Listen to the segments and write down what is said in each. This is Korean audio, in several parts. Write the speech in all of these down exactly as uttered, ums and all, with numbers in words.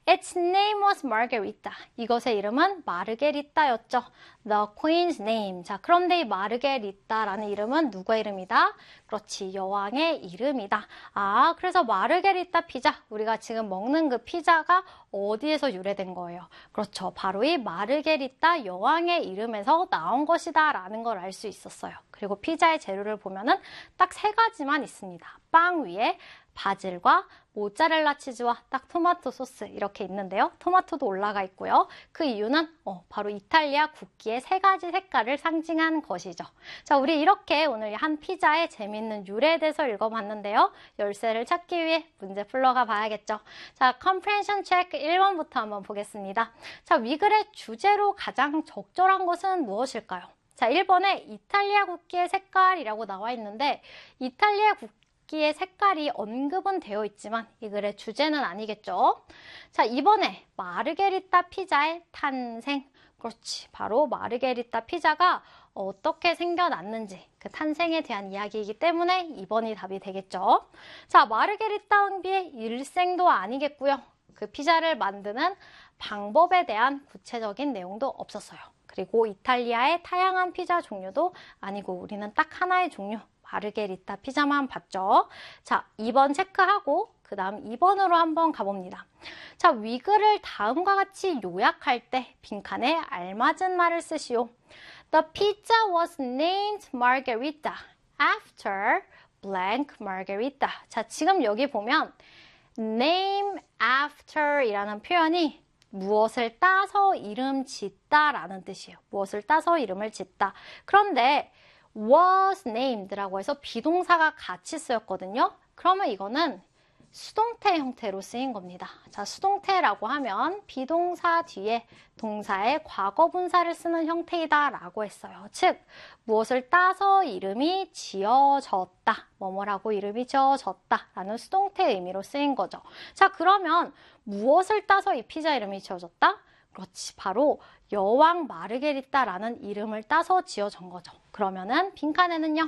Its name was Margarita. 이것의 이름은 마르게리따였죠. The queen's name. 자, 그런데 이 마르게리따라는 이름은 누구의 이름이다? 그렇지, 여왕의 이름이다. 아, 그래서 마르게리따 피자, 우리가 지금 먹는 그 피자가 어디에서 유래된 거예요? 그렇죠, 바로 이 마르게리따 여왕의 이름에서 나온 것이다 라는 걸 알 수 있었어요. 그리고 피자의 재료를 보면은 딱 세 가지만 있습니다. 빵 위에 바질과 모짜렐라 치즈와 딱 토마토 소스 이렇게 있는데요. 토마토도 올라가 있고요. 그 이유는 어, 바로 이탈리아 국기의 세 가지 색깔을 상징한 것이죠. 자, 우리 이렇게 오늘 한 피자의 재미있는 유래에 대해서 읽어봤는데요. 열쇠를 찾기 위해 문제 풀러가 봐야겠죠. 자, comprehension check 일 번부터 한번 보겠습니다. 자, 위글의 주제로 가장 적절한 것은 무엇일까요? 자, 일 번에 이탈리아 국기의 색깔이라고 나와 있는데 이탈리아 국기의 색깔이 언급은 되어 있지만 이 글의 주제는 아니겠죠. 자, 이 번에 마르게리따 피자의 탄생. 그렇지, 바로 마르게리따 피자가 어떻게 생겨났는지 그 탄생에 대한 이야기이기 때문에 이 번이 답이 되겠죠. 자, 마르게리따 왕비의 일생도 아니겠고요. 그 피자를 만드는 방법에 대한 구체적인 내용도 없었어요. 그리고 이탈리아의 다양한 피자 종류도 아니고 우리는 딱 하나의 종류 마르게리따 피자만 봤죠. 자, 이 번 체크하고 그 다음 이 번으로 한번 가봅니다. 자, 위글을 다음과 같이 요약할 때 빈칸에 알맞은 말을 쓰시오. The pizza was named Margherita after blank Margherita. 자, 지금 여기 보면 name after 이라는 표현이 무엇을 따서 이름 짓다 라는 뜻이에요. 무엇을 따서 이름을 짓다. 그런데 was named라고 해서 비동사가 같이 쓰였거든요. 그러면 이거는 수동태 형태로 쓰인 겁니다. 자, 수동태라고 하면 비동사 뒤에 동사의 과거 분사를 쓰는 형태이다 라고 했어요. 즉, 무엇을 따서 이름이 지어졌다. 뭐뭐라고 이름이 지어졌다 라는 수동태 의미로 쓰인 거죠. 자, 그러면 무엇을 따서 이 피자 이름이 지어졌다? 그렇지, 바로 여왕 마르게리따라는 이름을 따서 지어진 거죠. 그러면은 빈칸에는요.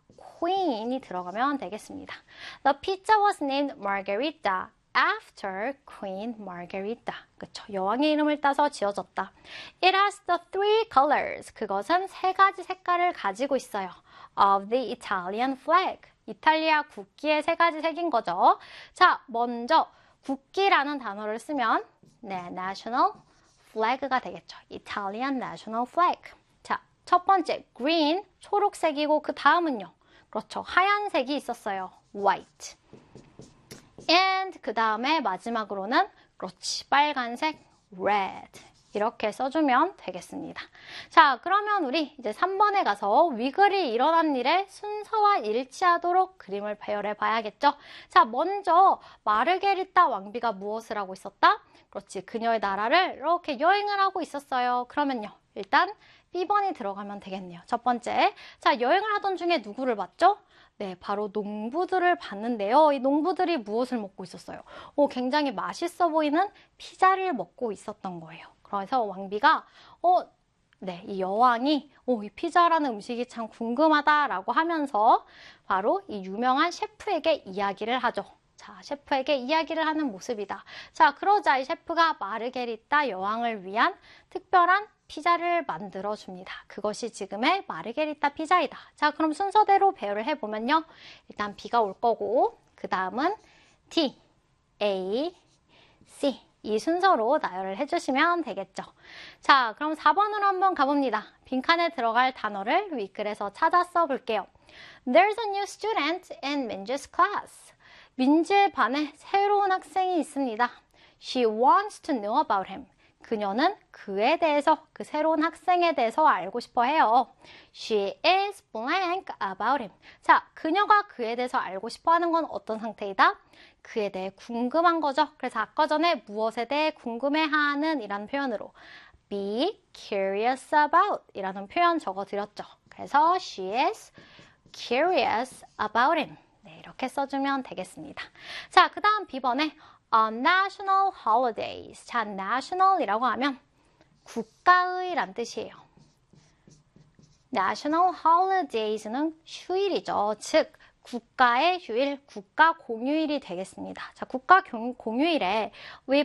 queen이 들어가면 되겠습니다. The pizza was named Margherita after Queen Margherita. 그쵸? 여왕의 이름을 따서 지어졌다. It has the three colors. 그것은 세 가지 색깔을 가지고 있어요. Of the Italian flag. 이탈리아 국기의 세 가지 색인 거죠. 자, 먼저 국기라는 단어를 쓰면 네, national flag가 되겠죠. Italian national flag. 자, 첫 번째 green, 초록색이고 그 다음은요. 그렇죠. 하얀색이 있었어요. white. and 그 다음에 마지막으로는 그렇지. 빨간색 red. 이렇게 써주면 되겠습니다. 자, 그러면 우리 이제 삼 번에 가서 위글이 일어난 일의 순서와 일치하도록 그림을 배열해 봐야겠죠. 자, 먼저 마르게리따 왕비가 무엇을 하고 있었다? 그렇지. 그녀의 나라를 이렇게 여행을 하고 있었어요. 그러면요. 일단 비 번이 들어가면 되겠네요. 첫 번째, 자, 여행을 하던 중에 누구를 봤죠? 네, 바로 농부들을 봤는데요. 이 농부들이 무엇을 먹고 있었어요? 오, 굉장히 맛있어 보이는 피자를 먹고 있었던 거예요. 그래서 왕비가 어, 네, 이 여왕이 오, 이 피자라는 음식이 참 궁금하다라고 하면서 바로 이 유명한 셰프에게 이야기를 하죠. 자, 셰프에게 이야기를 하는 모습이다. 자, 그러자 이 셰프가 마르게리따 여왕을 위한 특별한 피자를 만들어줍니다. 그것이 지금의 마르게리따 피자이다. 자, 그럼 순서대로 배열을 해보면요. 일단 B가 올 거고 그 다음은 D, A, C 이 순서로 나열을 해주시면 되겠죠. 자, 그럼 사 번으로 한번 가봅니다. 빈칸에 들어갈 단어를 위글에서 찾아 써볼게요. There's a new student in Minju's class. 민주의 반에 새로운 학생이 있습니다. She wants to know about him. 그녀는 그에 대해서, 그 새로운 학생에 대해서 알고 싶어 해요. She is blank about him. 자, 그녀가 그에 대해서 알고 싶어 하는 건 어떤 상태이다? 그에 대해 궁금한 거죠. 그래서 아까 전에 무엇에 대해 궁금해하는 이라는 표현으로 be curious about 이라는 표현 적어드렸죠. 그래서 she is curious about him. 네, 이렇게 써주면 되겠습니다. 자, 그 다음 비 번에 on national holidays. 자, national이라고 하면 국가의 란 뜻이에요. national holidays는 휴일이죠. 즉, 국가의 휴일, 국가 공휴일이 되겠습니다. 자, 국가 공휴일에 we